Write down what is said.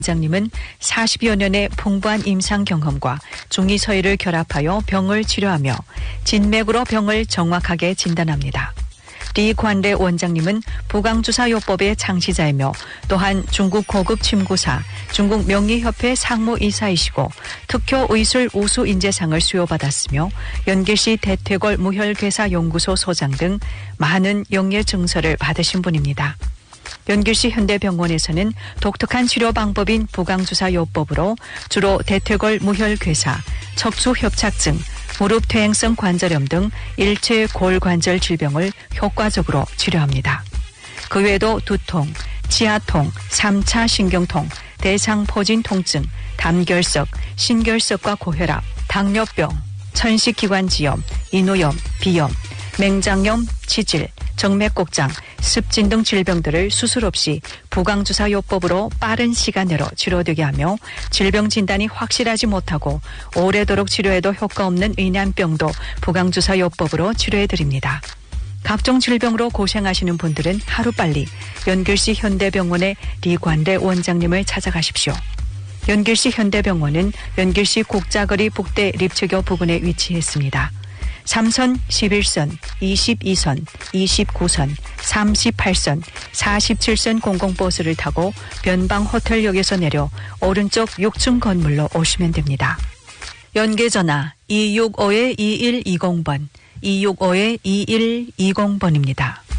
원장님은 40여 년의 풍부한 임상 경험과 중의서열을 결합하여 병을 치료하며 진맥으로 병을 정확하게 진단합니다. 리관래 원장님은 부강주사요법의 창시자이며 또한 중국 고급 침구사, 중국 명의협회 상무이사이시고 특효의술 우수인재상을 수여받았으며 연길시 대퇴골 무혈괴사연구소 소장 등 많은 영예 증서를 받으신 분입니다. 연길시 현대병원에서는 독특한 치료 방법인 부강주사요법으로 주로 대퇴골 무혈괴사, 척수협착증, 무릎 퇴행성 관절염 등 일체 골관절 질병을 효과적으로 치료합니다. 그 외에도 두통, 치아통, 3차 신경통, 대상포진 통증, 담결석, 신결석과 고혈압, 당뇨병, 천식기관지염, 인후염, 비염, 맹장염, 치질, 정맥곡장, 습진 등 질병들을 수술 없이 부강주사요법으로 빠른 시간 내로 치료되게 하며 질병 진단이 확실하지 못하고 오래도록 치료해도 효과 없는 의난병도 부강주사요법으로 치료해드립니다. 각종 질병으로 고생하시는 분들은 하루빨리 연길시 현대병원의 리관래 원장님을 찾아가십시오. 연길시 현대병원은 연길시 국자거리 북대 립치교 부근에 위치했습니다. 3선, 11선, 22선, 29선, 38선, 47선 공공버스를 타고 변방호텔역에서 내려 오른쪽 6층 건물로 오시면 됩니다. 연계전화 265-2120번, 265-2120번입니다.